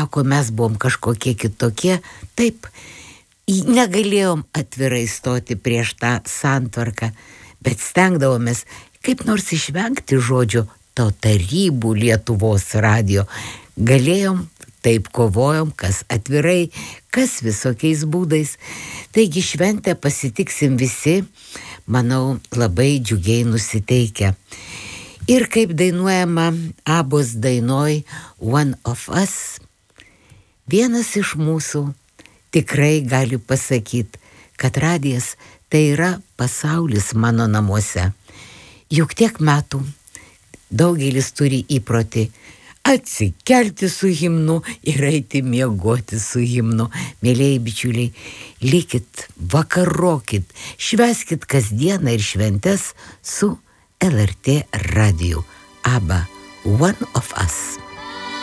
sako, mes buvom kažkokie kitokie, taip, negalėjom atvirai stoti prieš tą santvarką, bet stengdavomės kaip nors išvengti žodžio to tarybų Lietuvos radijo. Galėjom, taip kovojom, kas atvirai, kas visokiais būdais. Taigi šventę pasitiksim visi, manau, labai džiugiai nusiteikę. Ir kaip dainuojama Abos dainoj One of Us, vienas iš mūsų tikrai gali pasakyti, kad radijas tai yra pasaulis mano namuose. Juk tiek metų daugelis turi įprotį atsikelti su himnu ir eiti miegoti su himnu. Mėlėjai bičiuliai, likit, vakarokit, švęskit kasdieną ir šventes su LRT radiju. ABBA, One of Us.